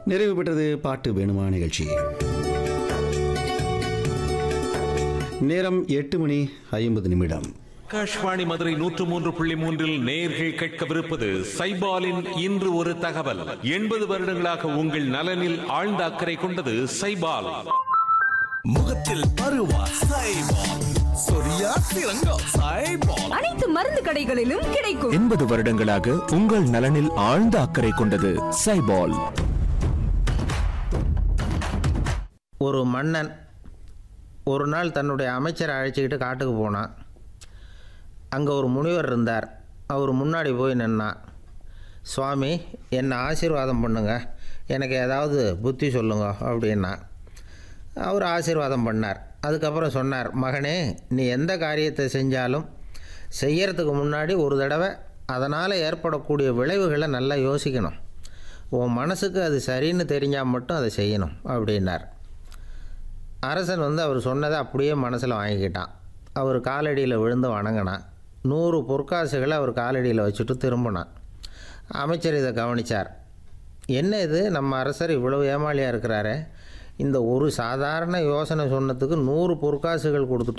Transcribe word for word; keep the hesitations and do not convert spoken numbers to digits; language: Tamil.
நிறைவு பெற்றது பாட்டு வேணுமா நிகழ்ச்சி. நேரம் எட்டு மணி ஐம்பது நிமிடம். ஆகாஷ்வாணி மதுரை நூற்று மூன்று புள்ளி மூன்றில் நேயர்கள் கேட்கவிருப்பது சைபாலின் இன்று ஒரு தகவல். எண்பது வருடங்களாக உங்கள் நலனில் ஆழ்ந்த அக்கறை கொண்டது சைபால். முகத்தில் பருவா சைபால், சொரியா சிறங்கா சைபால், அனைத்து மருந்து கடைகளிலும் கிடைக்கும். எண்பது வருடங்களாக உங்கள் நலனில் ஆழ்ந்த அக்கறை கொண்டது சைபால். ஒரு மன்னன் ஒரு நாள் தன்னுடைய அமைச்சரை அழைச்சிக்கிட்டு காட்டுக்கு போனான். அங்கே ஒரு முனிவர் இருந்தார். அவர் முன்னாடி போய் நின்னான். சுவாமி, என்னை ஆசீர்வாதம் பண்ணுங்க, எனக்கு ஏதாவது புத்தி சொல்லுங்க அப்படின்னா. அவர் ஆசீர்வாதம் பண்ணார். அதுக்கப்புறம் சொன்னார், மகனே, நீ எந்த காரியத்தை செஞ்சாலும் செய்யறதுக்கு முன்னாடி ஒரு தடவை அதனால் ஏற்படக்கூடிய விளைவுகளை நல்லா யோசிக்கணும். உன் மனசுக்கு அது சரின்னு தெரிஞ்சால் மட்டும் அதை செய்யணும் அப்படின்னார். அரசன் வந்து அவர் சொன்னதை அப்படியே மனசில் வாங்கிக்கிட்டான். அவர் காலடியில் விழுந்து வணங்கினான். நூறு பொற்காசுகளை அவர் காலடியில் வச்சுட்டு திரும்பினான். அமைச்சர் இதை கவனித்தார். என்ன இது, நம்ம அரசர் இவ்வளவு ஏமாளியாக இருக்கிறாரே, இந்த ஒரு சாதாரண யோசனை சொன்னதுக்கு நூறு பொற்காசுகள் கொடுத்துட்டு